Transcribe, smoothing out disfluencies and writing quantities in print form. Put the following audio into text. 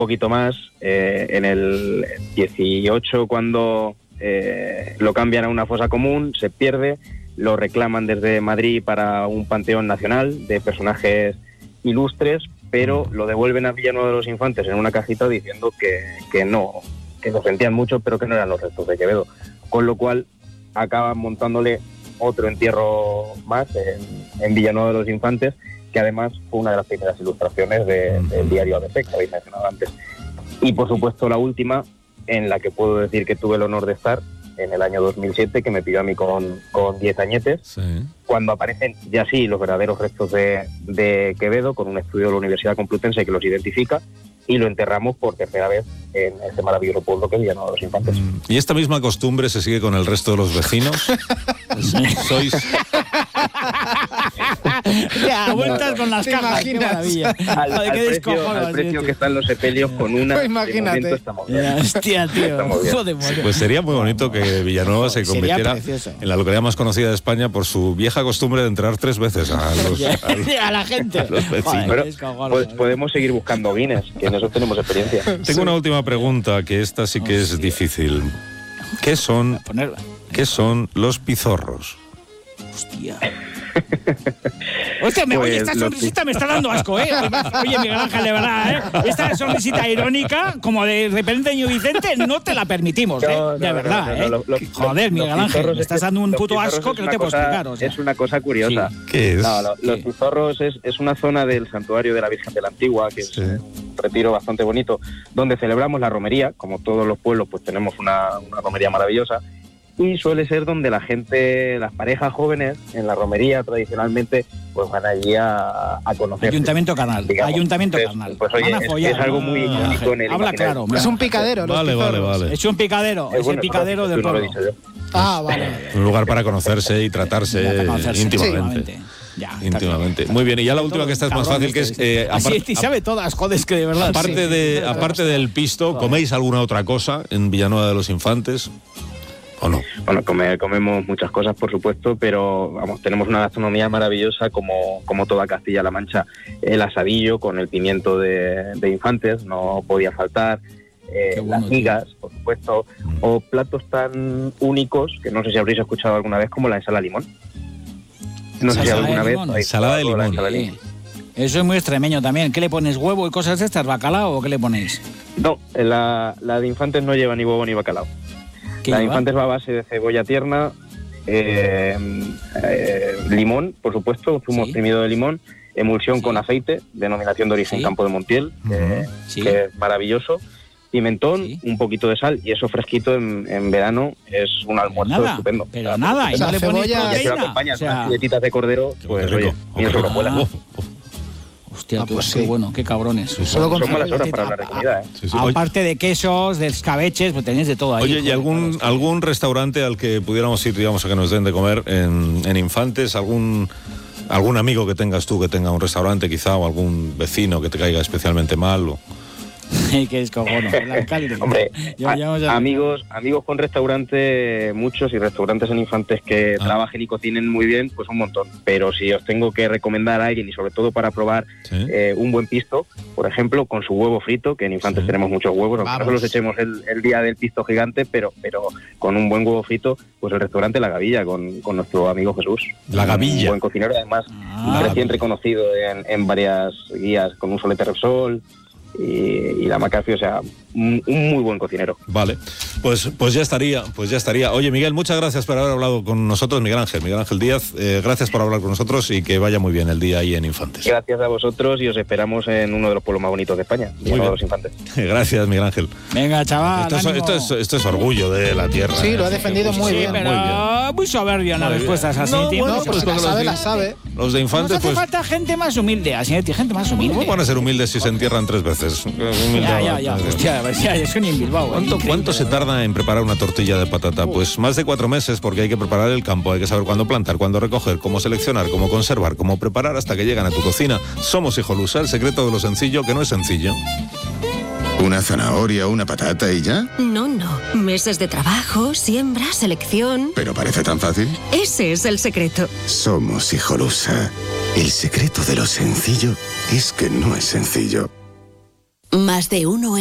poquito más, en el 18 cuando lo cambian a una fosa común, se pierde, lo reclaman desde Madrid para un panteón nacional de personajes ilustres, pero lo devuelven a Villanueva de los Infantes en una cajita diciendo que no, que lo sentían mucho, pero que no eran los restos de Quevedo, con lo cual acaban montándole otro entierro más en Villanueva de los Infantes, que además fue una de las primeras ilustraciones del diario ABC, que habéis mencionado antes. Y por supuesto la última, en la que puedo decir que tuve el honor de estar, en el año 2007, que me pidió a mí con 10 añetes, sí, cuando aparecen ya sí los verdaderos restos de Quevedo, con un estudio de la Universidad Complutense que los identifica, y lo enterramos por tercera vez en ese maravilloso pueblo que es Villanueva de los Infantes. ¿Y esta misma costumbre se sigue con el resto de los vecinos? ¿Sois...? Ya, vueltas con las cajas, qué maravilla. Al precio que están los sepelios con una... Pues imagínate. Hostia, tío. Joder, pues sería muy bonito que Villanueva se convirtiera en la localidad más conocida de España por su vieja costumbre de enterrar 3 veces a la gente. A los vecinos. Pues podemos seguir buscando Guinness, que en eso tenemos experiencia. Tengo una última pregunta, que esta sí que es difícil. ¿Qué son los pizorros? Hostia. Hostia, oye, esta sonrisita me está dando asco, ¿eh? Oye, Miguel Ángel, de verdad, ¿eh? Esta sonrisita irónica, como de repente Ño Vicente, no te la permitimos, ¿eh? De verdad, ¿eh? Joder, Miguel Ángel, me estás dando un puto asco que no te puedo explicar. O sea. Es una cosa curiosa. Sí. ¿Qué es? Los pizorros es una zona del santuario de la Virgen de la Antigua, que es un retiro bastante bonito, donde celebramos la romería. Como todos los pueblos, pues tenemos una romería maravillosa. Y suele ser donde la gente, las parejas jóvenes, en la romería tradicionalmente, pues van allí a conocer. Ayuntamiento Carnal, digamos. Ayuntamiento Carnal. Pues oye, es algo muy bonito en el habla claro. Es un picadero. Vale. Es un picadero, es el picadero del pueblo. Vale. Un lugar para conocerse y tratarse íntimamente. Ya, íntimamente. Muy bien, y ya la última, que esta es más fácil, que es... así sabe todas, joder, es que de verdad... Aparte del pisto, ¿coméis alguna otra cosa en Villanueva de los Infantes? ¿O no? Bueno, comemos muchas cosas, por supuesto, pero vamos, tenemos una gastronomía maravillosa como toda Castilla-La Mancha. El asadillo con el pimiento de Infantes no podía faltar, las migas, por supuesto, o platos tan únicos que no sé si habréis escuchado alguna vez, como la ensalada de limón. No sé si alguna vez... Ensalada de limón. Eso es muy extremeño también. ¿Qué le pones, huevo y cosas de estas, bacalao, o qué le ponéis? No, la de Infantes no lleva ni huevo ni bacalao. La de Infantes va a base de cebolla tierna, limón, por supuesto, zumo exprimido de limón, emulsión con aceite, denominación de origen Campo de Montiel, que es maravilloso, pimentón, un poquito de sal, y eso fresquito en verano es un almuerzo estupendo. Pero nada, y no le pones proteína. Si lo acompañas con filetitas de cordero, pues oye, y eso lo vuela. Hostia, pues qué bueno, qué cabrones. Son malas horas para hablar de comida, ¿eh? Sí. Aparte de quesos, de escabeches, pues tenéis de todo ahí. Oye, ¿y algún restaurante al que pudiéramos ir, digamos, a que nos den de comer en Infantes? ¿Algún amigo que tengas tú que tenga un restaurante quizá, o algún vecino que te caiga especialmente mal? Que es cojono, el alcalde. Hombre, amigos con restaurante, muchos, y restaurantes en Infantes que trabajen y cocinen muy bien, pues un montón. Pero si os tengo que recomendar a alguien, y sobre todo para probar un buen pisto, por ejemplo, con su huevo frito, que en Infantes tenemos muchos huevos, aunque no los echemos el día del pisto gigante, pero con un buen huevo frito, pues el restaurante La Gavilla, con nuestro amigo Jesús. La Gavilla. Un buen cocinero, además, recién reconocido en varias guías, con un solete Repsol y la McAfee, o sea, un muy buen cocinero. Vale, pues ya estaría. Oye, Miguel, muchas gracias por haber hablado con nosotros. Miguel Ángel Díaz, gracias por hablar con nosotros, y que vaya muy bien el día ahí en Infantes. Gracias a vosotros, y os esperamos en uno de los pueblos más bonitos de España, Villanueva de los Infantes. Gracias, Miguel Ángel. Venga, chaval. Esto es orgullo de la tierra. Sí, lo ha defendido muy bien. Pero muy soberbio en las respuestas así. Pues la sabe. Los de Infantes, hace falta gente más humilde, así, gente más humilde. ¿Cómo van a ser humildes si se entierran 3 veces? Ya. Hostia, es un Bilbao. ¿Cuánto se tarda en preparar una tortilla de patata? Pues más de 4 meses, porque hay que preparar el campo, hay que saber cuándo plantar, cuándo recoger, cómo seleccionar, cómo conservar, cómo preparar hasta que llegan a tu cocina. Somos Hijolusa, el secreto de lo sencillo, que no es sencillo. ¿Una zanahoria, una patata y ya? No. Meses de trabajo, siembra, selección... ¿Pero parece tan fácil? Ese es el secreto. Somos Hijolusa. El secreto de lo sencillo es que no es sencillo. Más de uno